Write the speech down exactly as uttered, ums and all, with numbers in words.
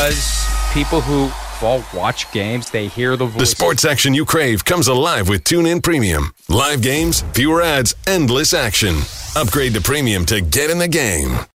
because people who well, watch games, they hear the voice. The sports action you crave comes alive with TuneIn Premium. Live games, fewer ads, endless action. Upgrade to Premium to get in the game.